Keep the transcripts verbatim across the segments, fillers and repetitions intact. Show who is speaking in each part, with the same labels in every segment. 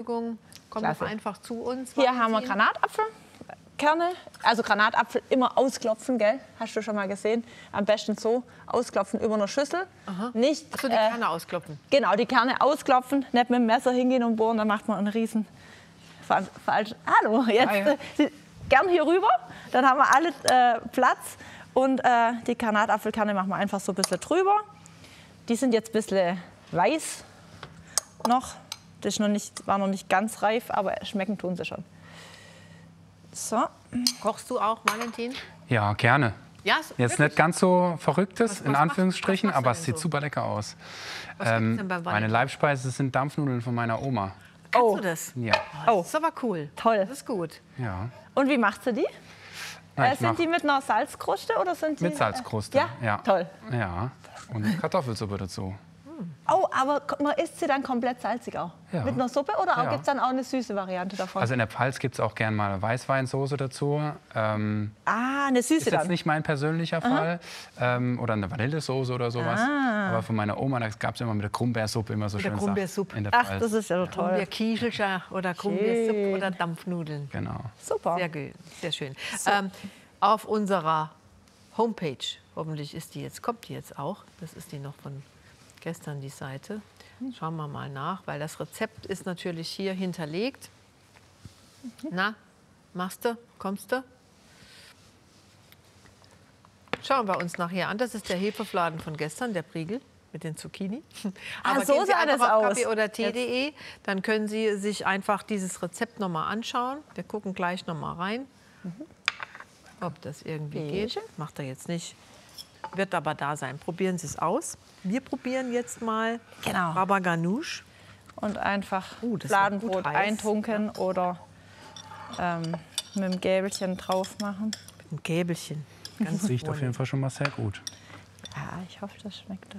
Speaker 1: Verfügung. Komm doch einfach zu uns.
Speaker 2: Hier haben wir Granatapfelkerne. Also Granatapfel immer ausklopfen, gell? Hast du schon mal gesehen? Am besten so ausklopfen über eine Schüssel.
Speaker 1: Aha.
Speaker 2: Nicht,
Speaker 1: Ach so, die Kerne äh, ausklopfen.
Speaker 2: Genau, die Kerne ausklopfen, nicht mit dem Messer hingehen und bohren, dann macht man einen riesen falsch. Hallo, jetzt ah, ja. äh, gern hier rüber, dann haben wir alle äh, Platz. Und äh, die Granatapfelkerne machen wir einfach so ein bisschen drüber. Die sind jetzt ein bisschen weiß noch. Das ist noch nicht, war noch nicht ganz reif, aber schmecken tun sie schon. So.
Speaker 1: Kochst du auch, Valentin?
Speaker 3: Ja, gerne.
Speaker 1: Ja,
Speaker 3: Jetzt
Speaker 1: wirklich?
Speaker 3: nicht ganz so Verrücktes,
Speaker 1: was,
Speaker 3: in
Speaker 1: was
Speaker 3: Anführungsstrichen,
Speaker 1: machst, was
Speaker 3: aber es sieht
Speaker 1: so?
Speaker 3: super lecker aus.
Speaker 1: Was
Speaker 3: Ähm,
Speaker 1: denn bei
Speaker 3: meine Leibspeise sind Dampfnudeln von meiner Oma.
Speaker 1: Kannst
Speaker 2: oh.
Speaker 1: du das?
Speaker 3: Ja.
Speaker 1: Oh, das ist aber cool.
Speaker 2: Toll.
Speaker 1: Das ist gut.
Speaker 3: Ja.
Speaker 2: Und wie machst du die?
Speaker 3: Na,
Speaker 2: äh, sind die mit einer Salzkruste oder sind die?
Speaker 3: Mit Salzkruste.
Speaker 2: Ja?
Speaker 3: Ja.
Speaker 2: Toll.
Speaker 3: Ja. Und Kartoffelsuppe dazu.
Speaker 2: Oh, aber man isst sie dann komplett salzig auch?
Speaker 3: Ja.
Speaker 2: Mit einer Suppe oder
Speaker 3: Ja.
Speaker 2: gibt es dann auch eine süße Variante davon?
Speaker 3: Also in der Pfalz gibt es auch gern mal Weißweinsoße dazu. Ähm,
Speaker 2: ah, eine süße
Speaker 3: ist jetzt
Speaker 2: dann?
Speaker 3: nicht mein persönlicher Fall. Ähm, oder eine Vanillesoße oder sowas.
Speaker 2: Ah.
Speaker 3: Aber von meiner Oma, da gab es immer mit der Krummbeersuppe immer so
Speaker 1: Mit der
Speaker 3: schön
Speaker 1: Krummbeersuppe.
Speaker 3: in der
Speaker 2: Ach,
Speaker 3: Pfalz.
Speaker 2: das ist ja toll.
Speaker 1: Krummbeerkieselscher oder Krummbeersuppe oder Dampfnudeln.
Speaker 3: Genau.
Speaker 2: Super.
Speaker 1: Sehr gut, sehr schön. So. Ähm, auf unserer Homepage, hoffentlich ist die jetzt, kommt die jetzt auch. Das ist die noch von gestern, die Seite. Schauen wir mal nach, weil das Rezept ist natürlich hier hinterlegt. Na, machst du? Kommst du? Schauen wir uns nachher an. Das ist der Hefefladen von gestern, der Priegel mit den Zucchini. Aber
Speaker 2: ah, so
Speaker 1: gehen Sie
Speaker 2: sah das
Speaker 1: einfach auf
Speaker 2: aus.
Speaker 1: kaffee oder tee punkt de, dann können Sie sich einfach dieses Rezept noch mal anschauen. Wir gucken gleich noch mal rein, mhm. ob das irgendwie geht. Macht er jetzt nicht. Wird aber da sein. Probieren Sie es aus. Wir probieren jetzt mal
Speaker 2: genau.
Speaker 1: Baba Ganoush.
Speaker 2: Und einfach
Speaker 1: uh,
Speaker 2: Fladenbrot eintunken ja. oder ähm, mit dem Gäbelchen drauf machen.
Speaker 1: Mit dem Gäbelchen.
Speaker 3: Ganz das riecht auf jeden Fall schon mal sehr gut.
Speaker 2: Ja, ich hoffe, das schmeckt.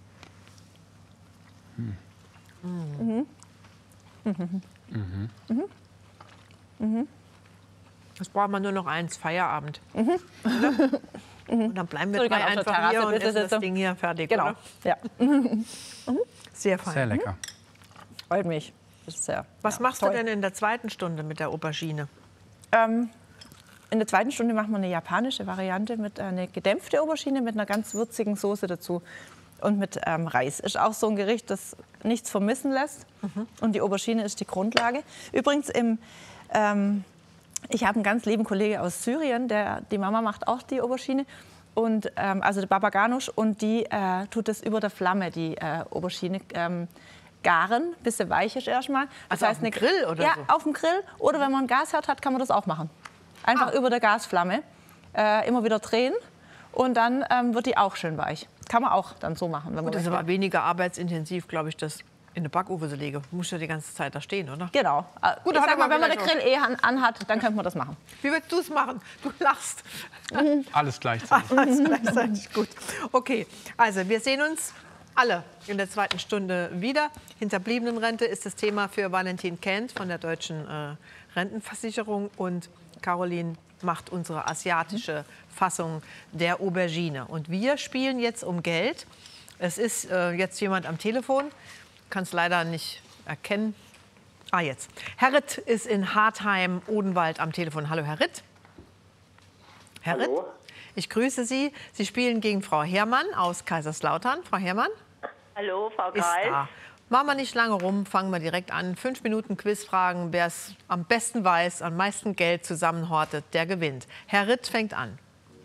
Speaker 3: Hm.
Speaker 2: Mhm. Mhm.
Speaker 3: Mhm.
Speaker 2: Mhm. Mhm.
Speaker 1: Das braucht man nur noch eins, Feierabend.
Speaker 2: Mhm.
Speaker 1: Und dann bleiben wir so, drei einfach Terrasse, hier und essen das so. Ding hier fertig,
Speaker 2: genau.
Speaker 1: Oder?
Speaker 2: Ja.
Speaker 1: Sehr fein.
Speaker 3: Sehr lecker.
Speaker 2: Freut mich. Das ist sehr,
Speaker 1: Was
Speaker 2: ja,
Speaker 1: machst
Speaker 2: toll.
Speaker 1: du denn in der zweiten Stunde mit der Aubergine?
Speaker 2: Ähm, in der zweiten Stunde machen wir eine japanische Variante mit einer gedämpften Aubergine mit einer ganz würzigen Soße dazu und mit ähm, Reis. Ist auch so ein Gericht, das nichts vermissen lässt. Mhm. Und die Aubergine ist die Grundlage. Übrigens im ähm, Ich habe einen ganz lieben Kollegen aus Syrien, der, die Mama macht auch die Aubergine, und, ähm, also der Baba Ganoush, und die äh, tut das über der Flamme, die äh, Aubergine, ähm, garen, bis sie weich ist erstmal. Das
Speaker 1: also
Speaker 2: heißt,
Speaker 1: auf dem
Speaker 2: eine,
Speaker 1: Grill oder
Speaker 2: ja,
Speaker 1: so?
Speaker 2: auf dem Grill. Oder wenn man einen Gasherd hat, kann man das auch machen. Einfach ah. über der Gasflamme äh, immer wieder drehen und dann ähm, wird die auch schön weich. Kann man auch dann so machen. Wenn
Speaker 1: Gut,
Speaker 2: man
Speaker 1: das ist
Speaker 2: möchte.
Speaker 1: aber weniger arbeitsintensiv, glaube ich, das in eine Backofen zu legen. Muss ja die ganze Zeit da stehen, oder?
Speaker 2: Genau. Gut, ich sag mal, wenn man den Grill eh anhat, dann könnte man das machen.
Speaker 1: Wie würdest du es machen? Du lachst.
Speaker 3: Alles gleichzeitig.
Speaker 1: Alles gleichzeitig, gut. Okay, also wir sehen uns alle in der zweiten Stunde wieder. Hinterbliebenenrente ist das Thema für Valentin Kent von der Deutschen äh, Rentenversicherung. Und Caroline macht unsere asiatische Fassung der Aubergine. Und wir spielen jetzt um Geld. Es ist äh, jetzt jemand am Telefon. Kann es leider nicht erkennen. Ah, jetzt. Herr Ritt ist in Hartheim-Odenwald am Telefon. Hallo, Herr Ritt. Herr
Speaker 4: Hallo.
Speaker 1: Ritt, ich grüße Sie. Sie spielen gegen Frau Herrmann aus Kaiserslautern. Frau Herrmann?
Speaker 4: Hallo, Frau
Speaker 1: Ist
Speaker 4: Greis.
Speaker 1: da. Machen wir nicht lange rum, fangen wir direkt an. Fünf Minuten Quizfragen. Wer es am besten weiß, am meisten Geld zusammenhortet, der gewinnt. Herr Ritt fängt an.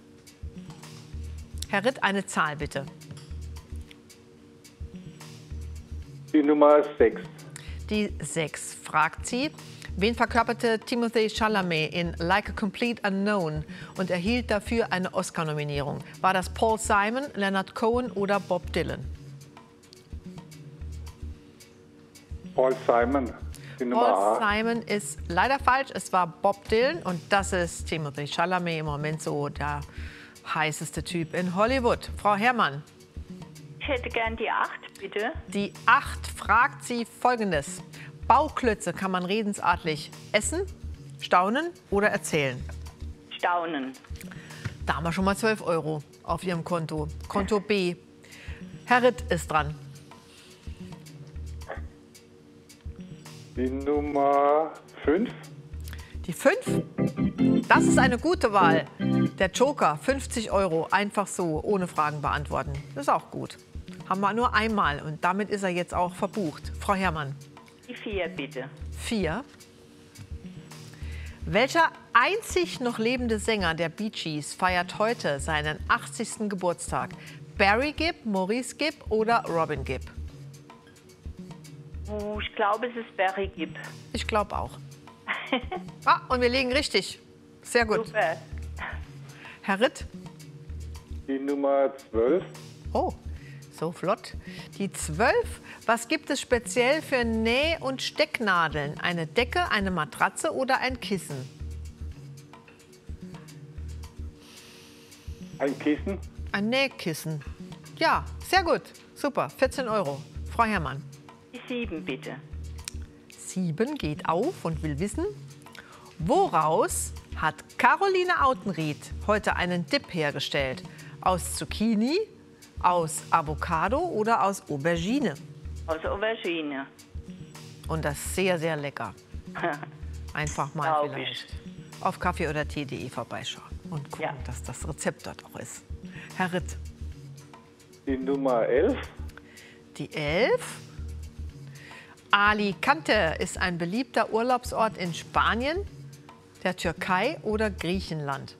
Speaker 1: Herr Ritt, eine Zahl bitte.
Speaker 4: Die Nummer sechs.
Speaker 1: Die sechs fragt sie. Wen verkörperte Timothée Chalamet in Like a Complete Unknown und erhielt dafür eine Oscar-Nominierung? War das Paul Simon, Leonard Cohen oder Bob Dylan?
Speaker 4: Paul Simon. Die Nummer
Speaker 1: Paul
Speaker 4: A.
Speaker 1: Simon ist leider falsch. Es war Bob Dylan und das ist Timothée Chalamet, im Moment so der heißeste Typ in Hollywood. Frau Herrmann.
Speaker 5: Ich hätte gern die acht, bitte.
Speaker 1: Die acht fragt sie Folgendes. Bauklötze kann man redensartlich essen, staunen oder erzählen?
Speaker 5: Staunen.
Speaker 1: Da haben wir schon mal zwölf Euro auf Ihrem Konto. Konto B. Herr Ritt ist dran.
Speaker 4: Die Nummer fünf.
Speaker 1: Die fünf? Das ist eine gute Wahl. Der Joker, fünfzig Euro, einfach so, ohne Fragen beantworten. Das ist auch gut. Haben wir nur einmal und damit ist er jetzt auch verbucht. Frau Herrmann.
Speaker 5: Die vier, bitte.
Speaker 1: Vier. Welcher einzig noch lebende Sänger der Bee Gees feiert heute seinen achtzigsten Geburtstag? Barry Gibb, Maurice Gibb oder Robin Gibb?
Speaker 5: Oh, ich glaube, es ist Barry Gibb.
Speaker 1: Ich glaube auch. Ah, und wir liegen richtig. Sehr gut.
Speaker 5: Super.
Speaker 1: Herr Ritt?
Speaker 4: Die Nummer zwölf.
Speaker 1: Oh, so flott. Die zwölf. Was gibt es speziell für Näh- und Stecknadeln? Eine Decke, eine Matratze oder ein Kissen?
Speaker 4: Ein Kissen.
Speaker 1: Ein Nähkissen. Ja, sehr gut. Super. vierzehn Euro. Frau Herrmann.
Speaker 5: Die sieben, bitte.
Speaker 1: sieben geht auf und will wissen, woraus hat Caroline Autenried heute einen Dip hergestellt? Aus Zucchini, aus Avocado oder aus Aubergine?
Speaker 5: Aus Aubergine.
Speaker 1: Und das ist sehr, sehr lecker. Einfach mal
Speaker 5: Glaub
Speaker 1: vielleicht auf kaffee oder tee punkt de vorbeischauen und gucken,
Speaker 5: Ja.
Speaker 1: dass das Rezept dort auch ist. Herr Ritt.
Speaker 4: Die Nummer elf.
Speaker 1: Die elf. Alicante ist ein beliebter Urlaubsort in Spanien, der Türkei oder Griechenland.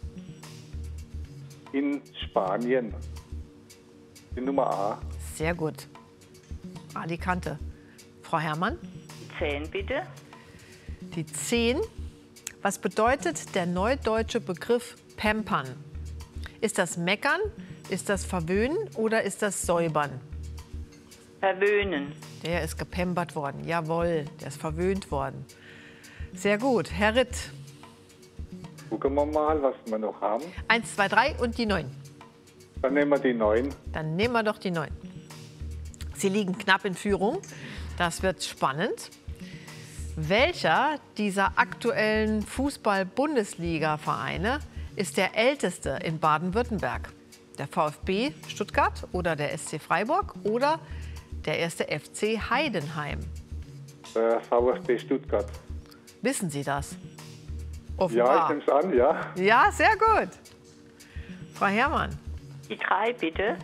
Speaker 4: In Spanien. Die Nummer A.
Speaker 1: Sehr gut. Alicante. Frau Herrmann.
Speaker 5: Die zehn, bitte.
Speaker 1: Die zehn. Was bedeutet der neudeutsche Begriff pampern? Ist das meckern, ist das verwöhnen oder ist das säubern?
Speaker 5: Verwöhnen.
Speaker 1: Der ist gepampert worden. Jawohl, der ist verwöhnt worden. Sehr gut. Herr Ritt.
Speaker 4: Gucken wir mal, was wir noch haben.
Speaker 1: Eins, zwei, drei und die neun.
Speaker 4: Dann nehmen wir die neun.
Speaker 1: Dann nehmen wir doch die neun. Sie liegen knapp in Führung. Das wird spannend. Welcher dieser aktuellen Fußball-Bundesliga-Vereine ist der älteste in Baden-Württemberg? Der VfB Stuttgart oder der S C Freiburg oder der erste F C Heidenheim?
Speaker 4: Der VfB Stuttgart.
Speaker 1: Wissen Sie das?
Speaker 4: Ja, ich
Speaker 1: Offenbar.
Speaker 4: nehme es an, ja.
Speaker 1: Ja, sehr gut. Frau Herrmann.
Speaker 5: Die drei, bitte.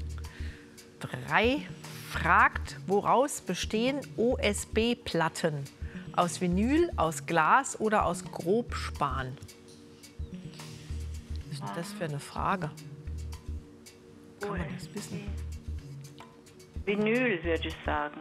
Speaker 1: Drei fragt, woraus bestehen O S B-Platten? Aus Vinyl, aus Glas oder aus Grobspan? Was ist denn das für eine Frage? Kann man das wissen?
Speaker 5: Vinyl, würde ich sagen.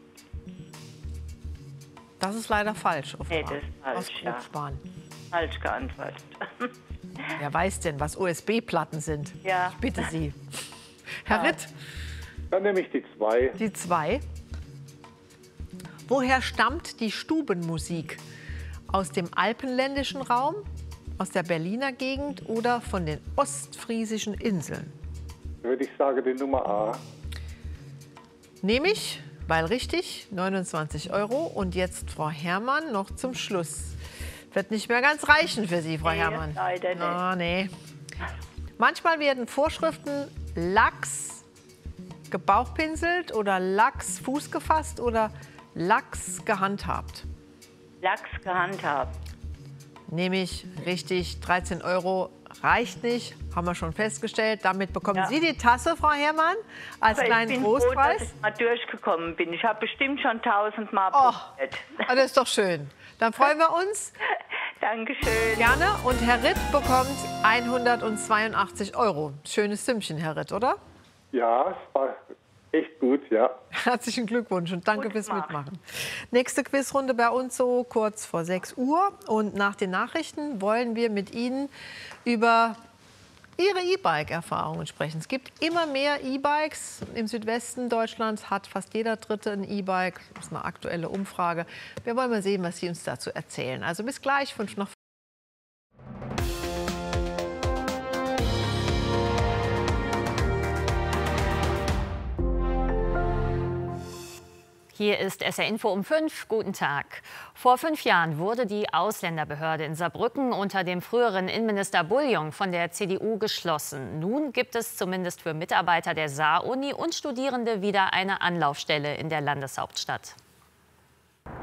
Speaker 1: Das ist leider falsch. Offenbar.
Speaker 5: Nee, das ist falsch,
Speaker 1: aus
Speaker 5: ja.
Speaker 1: Grobspan.
Speaker 5: Falsch geantwortet.
Speaker 1: Wer weiß denn, was O S B-Platten sind?
Speaker 5: Ja.
Speaker 1: Ich bitte Sie. Herr Ritt,
Speaker 4: Dann nehme ich die zwei.
Speaker 1: die zwei. Woher stammt die Stubenmusik? Aus dem alpenländischen Raum, aus der Berliner Gegend oder von den ostfriesischen Inseln?
Speaker 4: Würde ich sagen, die Nummer A.
Speaker 1: Nehme ich, weil richtig, neunundzwanzig Euro. Und jetzt Frau Herrmann noch zum Schluss. Wird nicht mehr ganz reichen für Sie, Frau
Speaker 5: Nee,
Speaker 1: Herrmann.
Speaker 5: leider nicht.
Speaker 1: Ah, nee. Manchmal werden Vorschriften Lachs gebauchpinselt oder Lachs Fuß gefasst oder Lachs gehandhabt.
Speaker 5: Lachs gehandhabt.
Speaker 1: Nehme ich richtig, dreizehn Euro reicht nicht, haben wir schon festgestellt. Damit bekommen
Speaker 5: Ja.
Speaker 1: Sie die Tasse, Frau Herrmann, als
Speaker 5: Aber
Speaker 1: kleinen
Speaker 5: ich bin froh,
Speaker 1: Großpreis.
Speaker 5: dass ich mal durchgekommen bin. Ich habe bestimmt schon tausendmal
Speaker 1: Oh,
Speaker 5: probiert.
Speaker 1: ah, das ist doch schön. Dann freuen wir uns
Speaker 5: Dankeschön.
Speaker 1: gerne. Und Herr Ritt bekommt hundertzweiundachtzig Euro. Schönes Sümmchen, Herr Ritt, oder?
Speaker 4: Ja, es war echt gut, ja.
Speaker 1: Herzlichen Glückwunsch und danke
Speaker 5: Gut
Speaker 1: fürs
Speaker 5: gemacht.
Speaker 1: Mitmachen. Nächste Quizrunde bei uns so kurz vor sechs Uhr. Und nach den Nachrichten wollen wir mit Ihnen über Ihre E-Bike-Erfahrungen sprechen. Es gibt immer mehr E-Bikes. Im Südwesten Deutschlands hat fast jeder Dritte ein E-Bike. Das ist eine aktuelle Umfrage. Wir wollen mal sehen, was Sie uns dazu erzählen. Also bis gleich, fünf nach
Speaker 6: Hier ist S R Info um fünf. Guten Tag. Vor fünf Jahren wurde die Ausländerbehörde in Saarbrücken unter dem früheren Innenminister Bullion von der C D U geschlossen. Nun gibt es zumindest für Mitarbeiter der Saar-Uni und Studierende wieder eine Anlaufstelle in der Landeshauptstadt.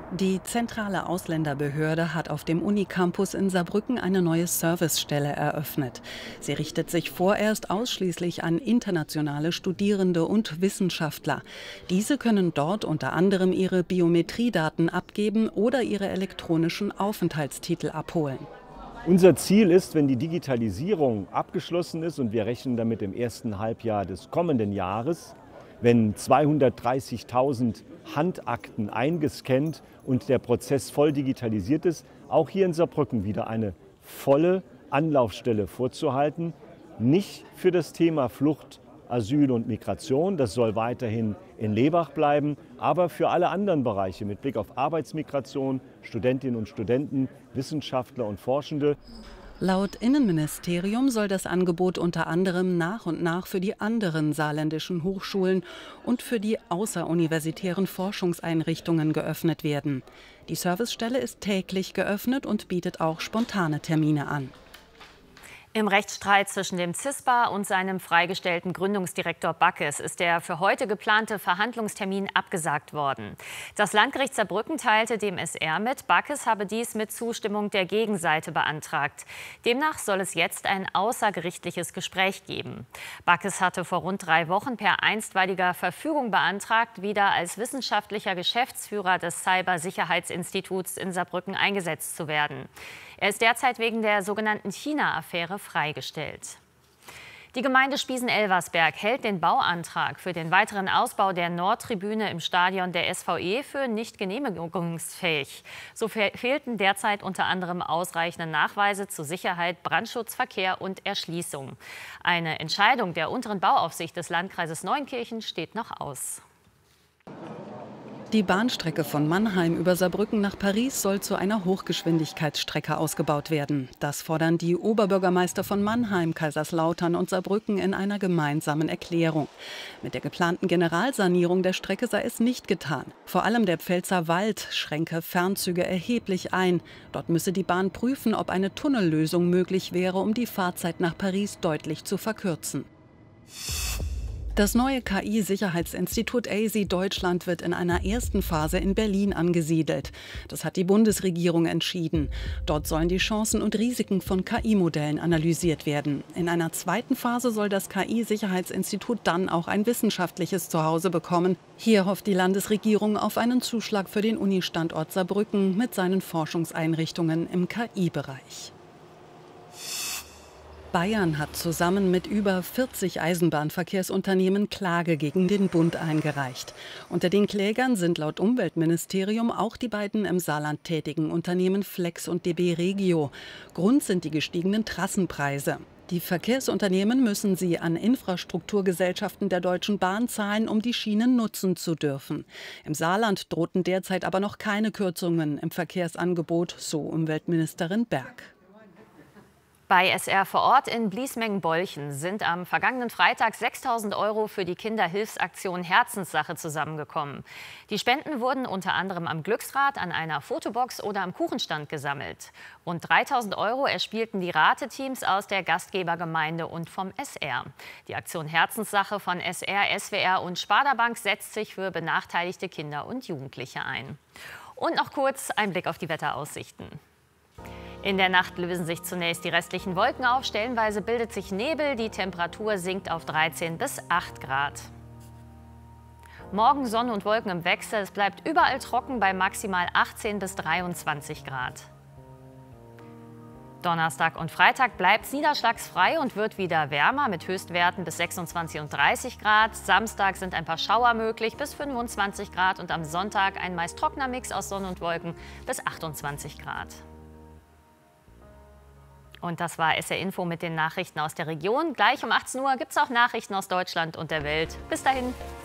Speaker 7: Die zentrale Ausländerbehörde hat auf dem Unicampus in Saarbrücken eine neue Servicestelle eröffnet. Sie richtet sich vorerst ausschließlich an internationale Studierende und Wissenschaftler. Diese können dort unter anderem ihre Biometriedaten abgeben oder ihre elektronischen Aufenthaltstitel abholen.
Speaker 8: Unser Ziel ist, wenn die Digitalisierung abgeschlossen ist, und wir rechnen damit im ersten Halbjahr des kommenden Jahres, wenn zweihundertdreißigtausend Handakten eingescannt und der Prozess voll digitalisiert ist, auch hier in Saarbrücken wieder eine volle Anlaufstelle vorzuhalten. Nicht für das Thema Flucht, Asyl und Migration, das soll weiterhin in Lebach bleiben, aber für alle anderen Bereiche mit Blick auf Arbeitsmigration, Studentinnen und Studenten, Wissenschaftler und Forschende.
Speaker 7: Laut Innenministerium soll das Angebot unter anderem nach und nach für die anderen saarländischen Hochschulen und für die außeruniversitären Forschungseinrichtungen geöffnet werden. Die Servicestelle ist täglich geöffnet und bietet auch spontane Termine an.
Speaker 6: Im Rechtsstreit zwischen dem CISPA und seinem freigestellten Gründungsdirektor Backes ist der für heute geplante Verhandlungstermin abgesagt worden. Das Landgericht Saarbrücken teilte dem S R mit, Backes habe dies mit Zustimmung der Gegenseite beantragt. Demnach soll es jetzt ein außergerichtliches Gespräch geben. Backes hatte vor rund drei Wochen per einstweiliger Verfügung beantragt, wieder als wissenschaftlicher Geschäftsführer des Cybersicherheitsinstituts in Saarbrücken eingesetzt zu werden. Er ist derzeit wegen der sogenannten China-Affäre freigestellt. Die Gemeinde Spiesen-Elversberg hält den Bauantrag für den weiteren Ausbau der Nordtribüne im Stadion der S V E für nicht genehmigungsfähig. So fe fehlten derzeit unter anderem ausreichende Nachweise zu Sicherheit, Brandschutz, Verkehr und Erschließung. Eine Entscheidung der unteren Bauaufsicht des Landkreises Neunkirchen steht noch aus.
Speaker 7: Die Bahnstrecke von Mannheim über Saarbrücken nach Paris soll zu einer Hochgeschwindigkeitsstrecke ausgebaut werden. Das fordern die Oberbürgermeister von Mannheim, Kaiserslautern und Saarbrücken in einer gemeinsamen Erklärung. Mit der geplanten Generalsanierung der Strecke sei es nicht getan. Vor allem der Pfälzer Wald schränke Fernzüge erheblich ein. Dort müsse die Bahn prüfen, ob eine Tunnellösung möglich wäre, um die Fahrzeit nach Paris deutlich zu verkürzen. Das neue K I-Sicherheitsinstitut A S I Deutschland wird in einer ersten Phase in Berlin angesiedelt. Das hat die Bundesregierung entschieden. Dort sollen die Chancen und Risiken von K I-Modellen analysiert werden. In einer zweiten Phase soll das K I-Sicherheitsinstitut dann auch ein wissenschaftliches Zuhause bekommen. Hier hofft die Landesregierung auf einen Zuschlag für den Uni-Standort Saarbrücken mit seinen Forschungseinrichtungen im K I-Bereich. Bayern hat zusammen mit über vierzig Eisenbahnverkehrsunternehmen Klage gegen den Bund eingereicht. Unter den Klägern sind laut Umweltministerium auch die beiden im Saarland tätigen Unternehmen Flex und D B Regio. Grund sind die gestiegenen Trassenpreise. Die Verkehrsunternehmen müssen sie an Infrastrukturgesellschaften der Deutschen Bahn zahlen, um die Schienen nutzen zu dürfen. Im Saarland drohten derzeit aber noch keine Kürzungen im Verkehrsangebot, so Umweltministerin Berg.
Speaker 6: Bei S R vor Ort in Bliesmengen-Bolchen sind am vergangenen Freitag sechstausend Euro für die Kinderhilfsaktion Herzenssache zusammengekommen. Die Spenden wurden unter anderem am Glücksrad, an einer Fotobox oder am Kuchenstand gesammelt. Rund dreitausend Euro erspielten die Rateteams aus der Gastgebergemeinde und vom S R. Die Aktion Herzenssache von S R, S W R und Sparda Bank setzt sich für benachteiligte Kinder und Jugendliche ein. Und noch kurz ein Blick auf die Wetteraussichten. In der Nacht lösen sich zunächst die restlichen Wolken auf. Stellenweise bildet sich Nebel. Die Temperatur sinkt auf dreizehn bis acht Grad. Morgen Sonne und Wolken im Wechsel. Es bleibt überall trocken bei maximal achtzehn bis dreiundzwanzig Grad. Donnerstag und Freitag bleibt es niederschlagsfrei und wird wieder wärmer mit Höchstwerten bis sechsundzwanzig und dreißig Grad. Samstag sind ein paar Schauer möglich bis fünfundzwanzig Grad und am Sonntag ein meist trockener Mix aus Sonne und Wolken bis achtundzwanzig Grad. Und das war S R Info mit den Nachrichten aus der Region. Gleich um achtzehn Uhr gibt es auch Nachrichten aus Deutschland und der Welt. Bis dahin.